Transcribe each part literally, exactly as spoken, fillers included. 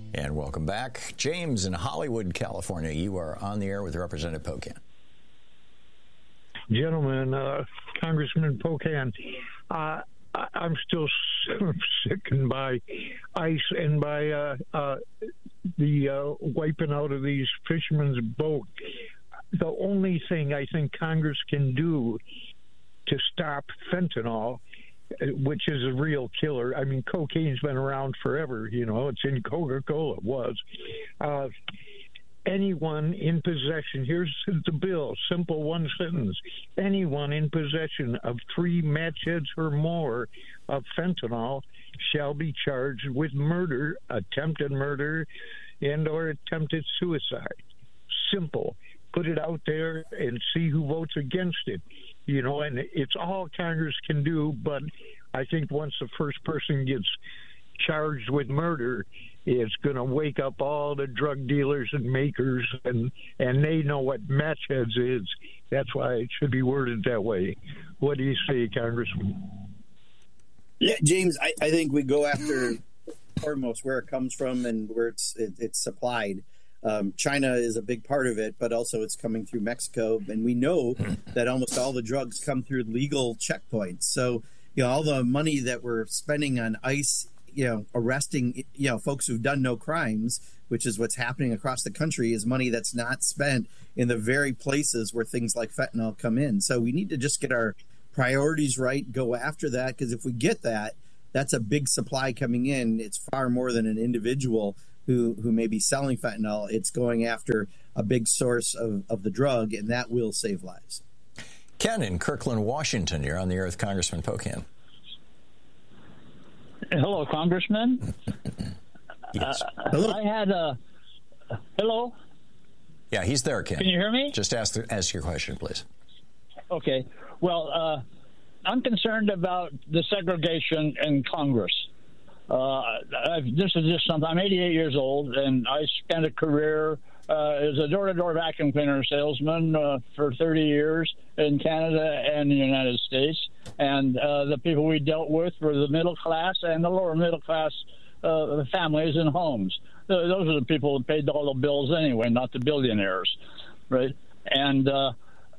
And welcome back. James in Hollywood, California. You are on the air with Representative Pocan. Gentlemen, uh, Congressman Pocan, uh, I'm still sickened by ICE and by uh, uh, the uh, wiping out of these fishermen's boat. The only thing I think Congress can do to stop fentanyl, which is a real killer. I mean, cocaine's been around forever. You know, it's in Coca-Cola. It was. Uh, anyone in possession, here's the bill, simple one sentence. Anyone in possession of three match heads or more of fentanyl shall be charged with murder, attempted murder, and or attempted suicide. Simple. Put it out there and see who votes against it. You know, and it's all Congress can do, but I think once the first person gets charged with murder, it's going to wake up all the drug dealers and makers, and, and they know what match heads is. That's why it should be worded that way. What do you say, Congressman? Yeah, James, I, I think we go after foremost where it comes from and where it's it, it's supplied. Um, China is a big part of it, but also it's coming through Mexico. And we know that almost all the drugs come through legal checkpoints. So, you know, all the money that we're spending on ICE, you know, arresting, you know, folks who've done no crimes, which is what's happening across the country, is money that's not spent in the very places where things like fentanyl come in. So we need to just get our priorities right, go after that, because if we get that, that's a big supply coming in. It's far more than an individual who who may be selling fentanyl. It's going after a big source of, of the drug, and that will save lives. Ken in Kirkland, Washington. You're on the air with Congressman Pocan. Hello, Congressman. Yes. Uh, hello. I had a hello. Yeah, he's there, Ken. Can you hear me? Just ask the, ask your question, please. Okay. Well, uh, I'm concerned about the segregation in Congress. Uh, I've, this is just something. I'm eighty-eight years old, and I spent a career uh, as a door-to-door vacuum cleaner salesman uh, for thirty years in Canada and the United States. And uh, the people we dealt with were the middle class and the lower middle class uh, families and homes. Uh, those are the people who paid all the bills anyway, not the billionaires, right? And uh,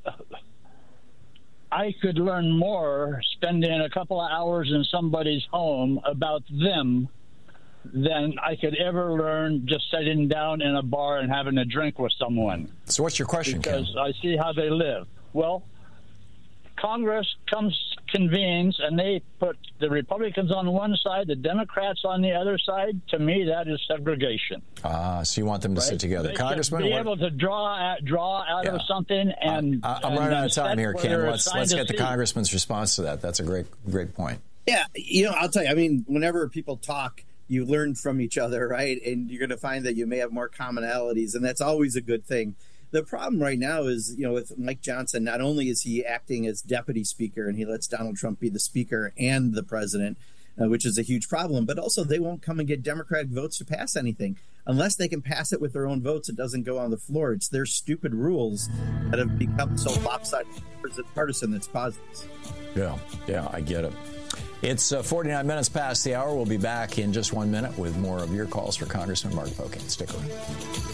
I could learn more spending a couple of hours in somebody's home about them than I could ever learn just sitting down in a bar and having a drink with someone. So what's your question, because Ken? I see how they live. Well, Congress comes, convenes, and they put the Republicans on one side, the Democrats on the other side. To me, that is segregation. Ah, uh, so you want them to right? sit together. They Congressman, be what... able to draw out, draw out yeah. of something. And uh, I'm and running out of time here, Ken. Let's let's get the see. Congressman's response to that. That's a great great point. Yeah, you know, I'll tell you. I mean, whenever people talk, you learn from each other, right? And you're going to find that you may have more commonalities, and that's always a good thing. The problem right now is, you know, with Mike Johnson, not only is he acting as deputy speaker and he lets Donald Trump be the speaker and the president, uh, which is a huge problem, but also they won't come and get Democratic votes to pass anything. Unless they can pass it with their own votes, it doesn't go on the floor. It's their stupid rules that have become so lopsided and partisan that's caused this. Yeah, yeah, I get it. It's uh, forty-nine minutes past the hour. We'll be back in just one minute with more of your calls for Congressman Mark Pocan. Stick around.